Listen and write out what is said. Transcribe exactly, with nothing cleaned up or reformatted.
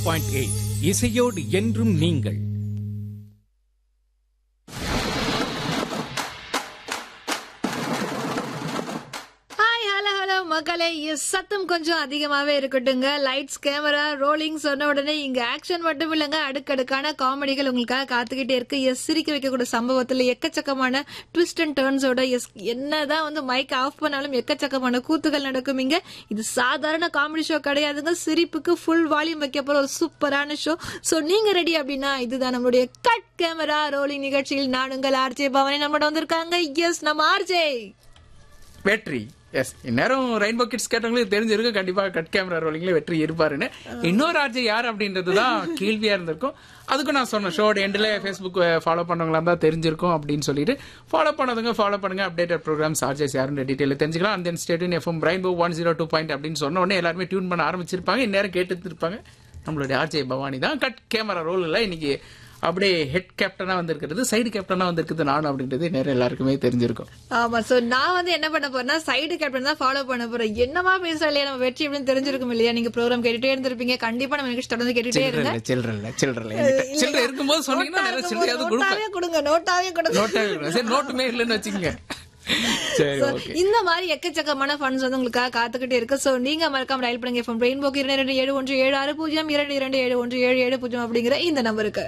Point eight இசையோடு என்றும் நீங்கள். மக்களே, சத்தம் கொஞ்சம் அதிகமாவே இருக்கட்டுங்க. லைட்ஸ், கேமரா, ரோலிங் சொன்ன உடனே இங்க ஆக்ஷன் மட்டும் இல்லங்க, அடுக்கடுக்கான காமெடிகள் உங்களுக்காக காத்துக்கிட்டே இருக்கு. எஸ், சிரிக்க வைக்கக்கூடிய சம்பவத்துல எக்கச்சக்கமான ட்விஸ்ட் அண்ட் டர்ன்ஸோட, எஸ் என்னதான் வந்து மைக் ஆஃப் பண்ணாலும் எக்கச்சக்கமான கூத்துகள் நடக்கும் இங்க. இது சாதாரண காமெடி ஷோ கிடையாதுங்க. சிரிப்புக்கு ஃபுல் வால்யூம் வைக்க போற ஒரு சூப்பரான ஷோ. சோ நீங்க ரெடி அப்படின்னா இதுதான் நம்மளுடைய கட் கேமரா ரோலிங் நிகழ்ச்சியில் நான் உங்கள் ஆர்ஜே பவானி நம்மளோட வந்திருக்காங்க. எஸ், நம்ம ஆர்ஜே வெற்றி. எஸ், இந்நேரம் ரெயின்போ கிட்ஸ் கேட்டவங்களுக்கு தெரிஞ்சிருக்கு கண்டிப்பா கட் கேமரா ரோலிங்ல வெற்றி இருப்பாருன்னு. இன்னொரு ஆர்ஜி யார் அப்படின்றதுதான் கேள்வியா இருந்திருக்கும். அதுக்கும் நான் சொன்னேன், ஷோட எண்ட்ல ஃபேஸ்புக் ஃபாலோ பண்ணவங்களா தான் தெரிஞ்சிருக்கும் அப்படின்னு சொல்லிட்டு ஃபாலோ பண்ணதுங்க ஃபாலோ பண்ணுங்க. அப்டேட்டட் ப்ரோக்ராம்ஸ் ஆர்ஜிஎஸ் யாருன்னு டீட்டெயில் தெரிஞ்சுக்கலாம். அந்த state FM rainbow one zero two point அப்படின்னு சொன்ன உடனே எல்லாருமே டியூன் பண்ண ஆரம்பிச்சிருப்பாங்க. இந்நேரம் கேட்டு இருப்பாங்க. நம்மளுடைய ஆர்ஜே பவானி தான் கட் கேமரா ரோல் இன்னைக்கு அப்படியே ஹெட் கேப்டனா வந்திருக்கிறது, சைடு கேப்டனா வந்திருக்கிறது நானும் அப்படின்றது நேரம் எல்லாருக்குமே தெரிஞ்சிருக்கும். ஆமா, சோ நான் வந்து என்ன பண்ண போறேன்னா சைடு கேப்டன் தான் ஃபாலோ பண்ண போறேன். என்னமா பேசுறா இல்லையா நம்ம வெற்றி அப்படின்னு தெரிஞ்சிருக்கும் இல்லையா? நீங்க ப்ரோக்ராம் கேட்டுட்டே இருந்திருப்பீங்க. கண்டிப்பா நம்ம நிகழ்ச்சி தொடர்ந்து கேட்டுட்டே இருங்க. சில்ட்ரன் சில்ட்ரன் சில்ட்ரன் இருக்கும்போது சொன்னீங்கன்னா நிறைய சில்ட்ரையாவது நோட்டாவே கொடுங்க, நோட்டாவே கொடுங்க. நோட்டாவே சரி, நோட்டுமே இல்லைன்னு வச்சுக்கோங்க. இந்த மாதிரி எக்கச்சக்கமான ஃபண்ட்ஸ் வந்து உங்களுக்காக காத்துக்கிட்டே இருக்கு. சோ நீங்க மறக்காம டயல் பண்ணுங்க. ரெயின்போக்கு இரண்டு இரண்டு ஏழு ஒன்று ஏழு ஆறு பூஜ்ஜியம் இரண்டு இரண்டு ஏழு ஒன்று ஏழு ஏழு பூஜ்ஜியம் அப்படிங்கிற இந்த நம்பருக்கு.